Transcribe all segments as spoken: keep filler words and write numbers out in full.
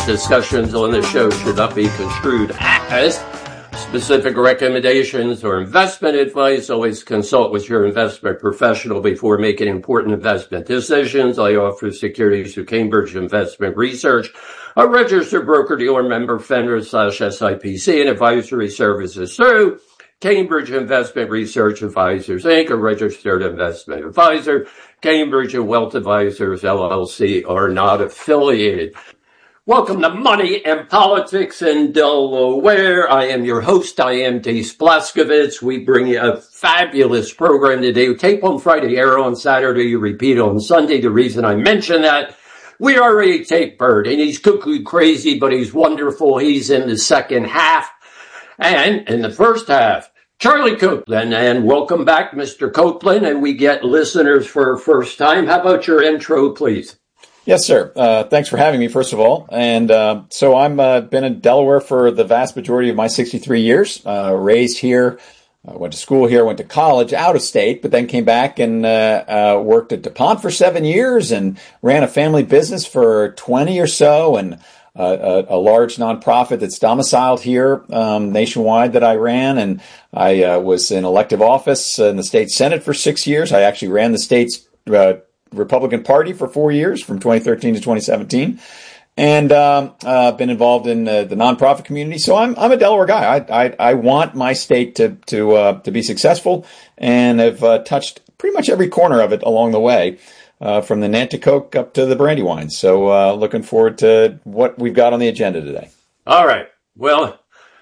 Discussions on this show should not be construed as specific recommendations or investment advice. Always consult with your investment professional before making important investment decisions. I offer securities through Cambridge Investment Research, a registered broker-dealer member, FINRA slash S I P C, and advisory services through Cambridge Investment Research Advisors, Incorporated, a registered investment advisor. Cambridge and Wealth Advisors, L L C, are not affiliated. Welcome to Money and Politics in Delaware. I am your host. I am Dave Splaskovitz. We bring you a fabulous program today. We tape on Friday, air on Saturday, you repeat on Sunday. The reason I mention that, we are a tape bird, and he's cuckoo crazy, but he's wonderful. He's in the second half. And in the first half, Charlie Copeland. And welcome back, Mister Copeland. And we get listeners for a first time. How about your intro, please? Yes, sir. Uh, thanks for having me, first of all. And uh, so I've uh, been in Delaware for the vast majority of my sixty-three years, uh, raised here, uh, went to school here, went to college out of state, but then came back and uh, uh, worked at DuPont for seven years and ran a family business for twenty or so, and uh, a, a large nonprofit that's domiciled here um, nationwide that I ran. And I uh, was in elective office in the state Senate for six years. I actually ran the state's uh Republican Party for four years, from twenty thirteen to twenty seventeen, and um, uh, been involved in uh, the nonprofit community. So I'm I'm a Delaware guy. I I, I want my state to to uh, to be successful, and have uh, touched pretty much every corner of it along the way, uh, from the Nanticoke up to the Brandywine. So uh, looking forward to what we've got on the agenda today. All right. Well,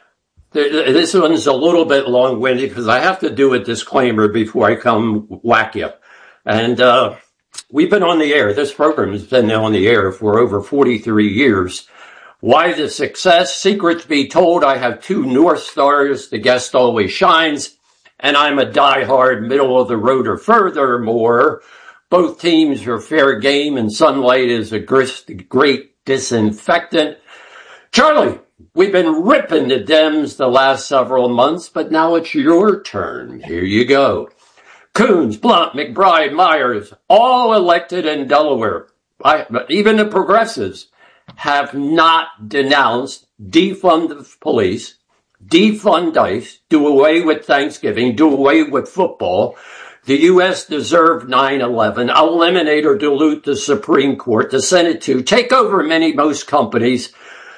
this one's a little bit long-winded because I have to do a disclaimer before I come whack you, and. Uh, We've been on the air. This program has been on the air for over forty-three years. Why the success? Secret to be told, I have two North Stars. The guest always shines. And I'm a diehard middle of the road or furthermore. Both teams are fair game, and sunlight is a great disinfectant. Charlie, we've been ripping the Dems the last several months, but now it's your turn. Here you go. Coons, Blunt, McBride, Myers, all elected in Delaware. I, even the progressives have not denounced defund the police, defund ICE, do away with Thanksgiving, do away with football. The U S deserved nine eleven, eliminate or dilute the Supreme Court, the Senate too, take over many, most companies.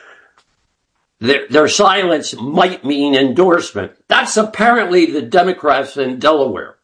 Their, their silence might mean endorsement. That's apparently the Democrats in Delaware.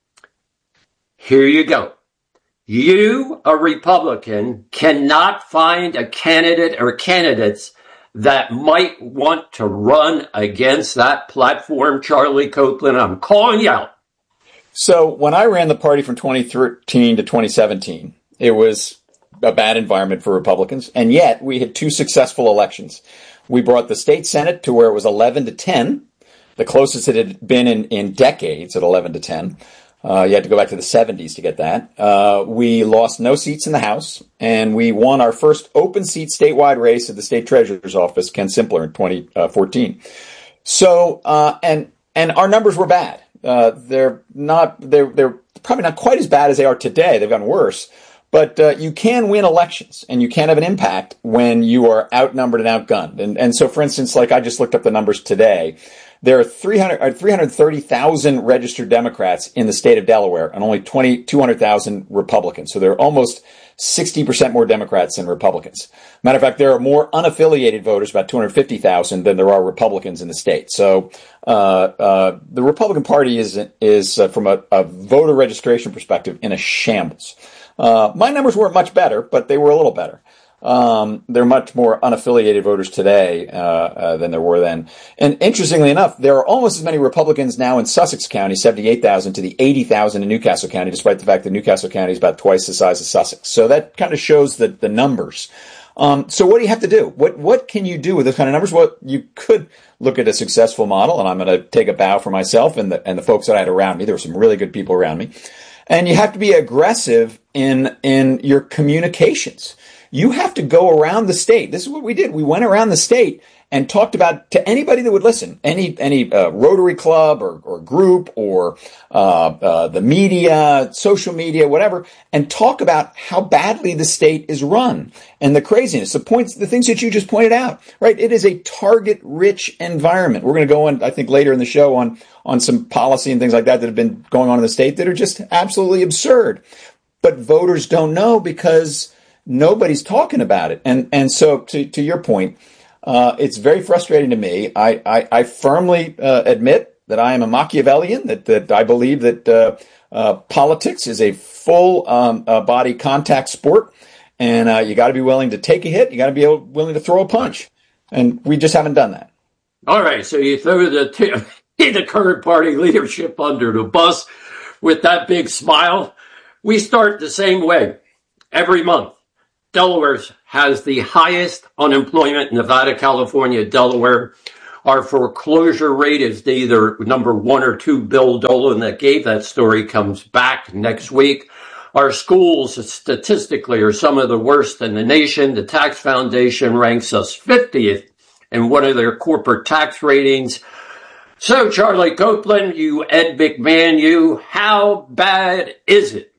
Here you go. You, a Republican, cannot find a candidate or candidates that might want to run against that platform, Charlie Copeland. I'm calling you out. So when I ran the party from twenty thirteen to twenty seventeen, it was a bad environment for Republicans, and yet we had two successful elections. We brought the state Senate to where it was eleven to ten, the closest it had been in, in decades at eleven to ten. Uh, you had to go back to the seventies to get that. Uh, we lost no seats in the House, and we won our first open seat statewide race at the state treasurer's office, Ken Simpler, in twenty fourteen. So, uh, and, and our numbers were bad. Uh, they're not, they're, they're probably not quite as bad as they are today. They've gotten worse. But uh, you can win elections, and you can have an impact when you are outnumbered and outgunned. And, and so, for instance, like I just looked up the numbers today, there are three hundred, three hundred thirty thousand registered Democrats in the state of Delaware and only two hundred thousand Republicans. So there are almost sixty percent more Democrats than Republicans. Matter of fact, there are more unaffiliated voters, about two hundred fifty thousand, than there are Republicans in the state. So uh, uh, the Republican Party is, is uh, from a, a voter registration perspective, in a shambles. Uh, my numbers weren't much better, but they were a little better. Um, they're much more unaffiliated voters today, uh, uh, than there were then. And interestingly enough, there are almost as many Republicans now in Sussex County, seventy-eight thousand, to the eighty thousand in Newcastle County, despite the fact that Newcastle County is about twice the size of Sussex. So that kind of shows the, the numbers. Um, so what do you have to do? What, what can you do with those kind of numbers? Well, you could look at a successful model, and I'm going to take a bow for myself and the, and the folks that I had around me. There were some really good people around me. And you have to be aggressive in, in your communications. You have to go around the state. This is what we did. We went around the state and talked about to anybody that would listen, any any uh, Rotary Club or, or group or uh, uh, the media, social media, whatever, and talk about how badly the state is run and the craziness, the points, the things that you just pointed out. Right? It is a target-rich environment. We're going to go on, I think, later in the show on on some policy and things like that that have been going on in the state that are just absolutely absurd. But voters don't know because nobody's talking about it. And and so to to your point. Uh, it's very frustrating to me. I, I, I firmly uh, admit that I am a Machiavellian, that, that I believe that uh, uh, politics is a full um, uh, body contact sport, and uh, you got to be willing to take a hit. You got to be able, willing to throw a punch, and we just haven't done that. All right, so you throw the t- the current party leadership under the bus with that big smile. We start the same way every month. Delaware has the highest unemployment. Nevada, California, Delaware. Our foreclosure rate is either number one or two. Bill Dolan that gave that story comes back next week. Our schools statistically are some of the worst in the nation. The Tax Foundation ranks us fiftieth in one of their corporate tax ratings. So, Charlie Copeland, you Ed McMahon, you, how bad is it?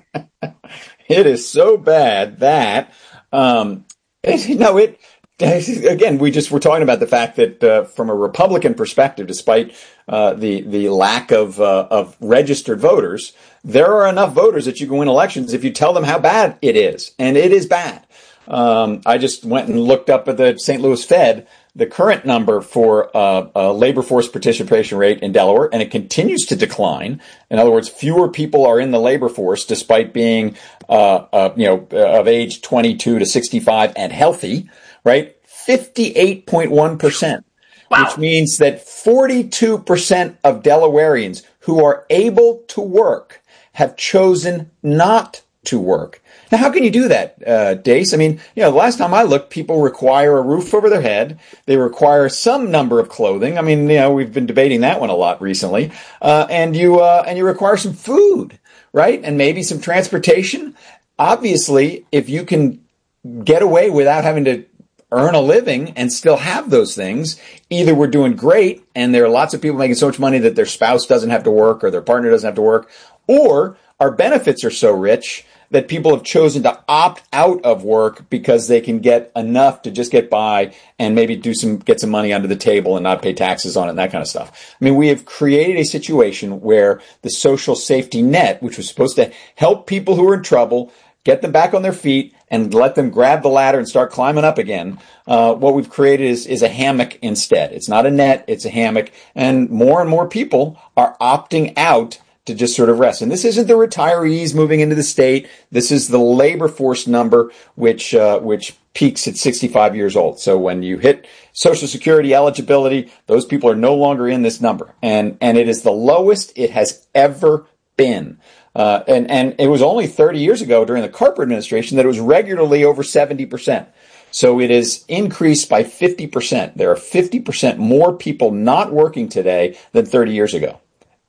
It is so bad that, um, no, it, again, we just were talking about the fact that uh, from a Republican perspective, despite uh, the the lack of uh, of registered voters, there are enough voters that you can win elections if you tell them how bad it is, and it is bad. Um, I just went and looked up at the Saint Louis Fed, the current number for uh, a labor force participation rate in Delaware, and it continues to decline. In other words, fewer people are in the labor force despite being, uh, uh, you know, of age twenty-two to sixty-five and healthy, right? fifty-eight point one percent, wow. Which means that forty-two percent of Delawareans who are able to work have chosen not to work. Now, how can you do that, uh, Dace? I mean, you know, the last time I looked, people require a roof over their head. They require some number of clothing. I mean, you know, we've been debating that one a lot recently. Uh, and you, uh, and you require some food, right? And maybe some transportation. Obviously, if you can get away without having to earn a living and still have those things, either we're doing great and there are lots of people making so much money that their spouse doesn't have to work or their partner doesn't have to work, or our benefits are so rich that people have chosen to opt out of work because they can get enough to just get by and maybe do some, get some money under the table and not pay taxes on it and that kind of stuff. I mean, we have created a situation where the social safety net, which was supposed to help people who are in trouble, get them back on their feet and let them grab the ladder and start climbing up again. Uh, what we've created is, is a hammock instead. It's not a net, it's a hammock. And more and more people are opting out to just sort of rest. And this isn't the retirees moving into the state. This is the labor force number, which uh, which peaks at sixty-five years old. So when you hit Social Security eligibility, those people are no longer in this number. And and it is the lowest it has ever been. Uh, and, and it was only thirty years ago during the Carper administration that it was regularly over seventy percent. So it is increased by fifty percent. There are fifty percent more people not working today than thirty years ago.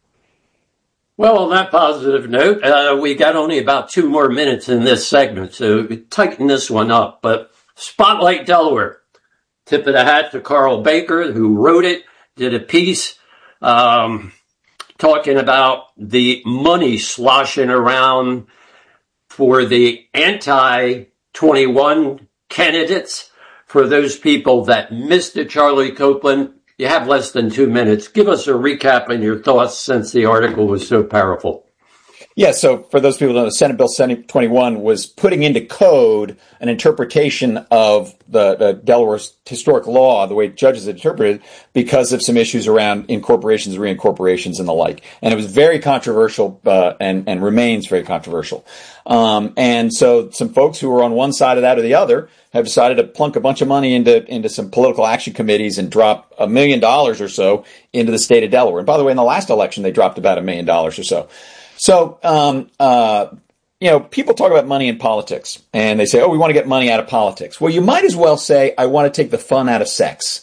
Well, on that positive note, uh, we got only about two more minutes in this segment, so tighten this one up. But Spotlight Delaware, tip of the hat to Carl Baker, who wrote it, did a piece um, talking about the money sloshing around for the anti twenty-one candidates. For those people that missed it, Charlie Copeland, you have less than two minutes. Give us a recap and your thoughts since the article was so powerful. Yeah, so for those people who don't know, Senate Bill twenty-one was putting into code an interpretation of the, the Delaware's historic law, the way judges interpreted it, because of some issues around incorporations, reincorporations, and the like. And it was very controversial uh, and, and remains very controversial. Um, and so some folks who were on one side of that or the other have decided to plunk a bunch of money into into some political action committees and drop a million dollars or so into the state of Delaware. And by the way, in the last election, they dropped about a million dollars or so. So, um, uh, you know, people talk about money in politics and they say, oh, we want to get money out of politics. Well, you might as well say, I want to take the fun out of sex.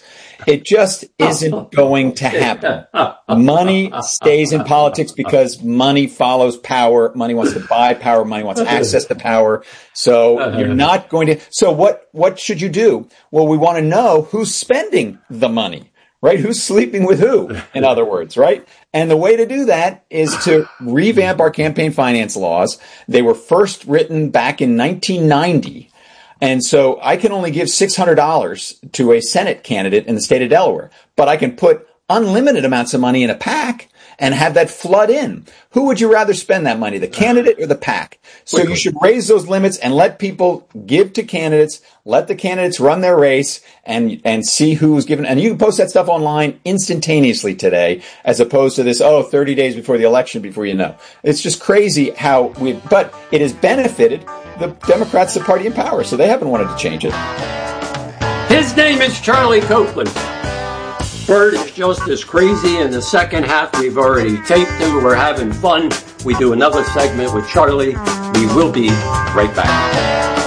It just isn't going to happen. Money stays in politics because money follows power. Money wants to buy power. Money wants access to power. So you're not going to. So what, what should you do? Well, we want to know who's spending the money, right? Who's sleeping with who, in other words, right? And the way to do that is to revamp our campaign finance laws. They were first written back in nineteen ninety. And so I can only give six hundred dollars to a Senate candidate in the state of Delaware, but I can put unlimited amounts of money in a PAC and have that flood in. Who would you rather spend that money, the candidate or the PAC? So you should raise those limits and let people give to candidates, let the candidates run their race and, and see who's given. And you can post that stuff online instantaneously today, as opposed to this, oh, thirty days before the election before you know. It's just crazy how we, but it has benefited the Democrats, the party in power, so they haven't wanted to change it. His name is Charlie Copeland. Bert is just as crazy. In the second half, we've already taped him. We're having fun. We do another segment with Charlie. We will be right back.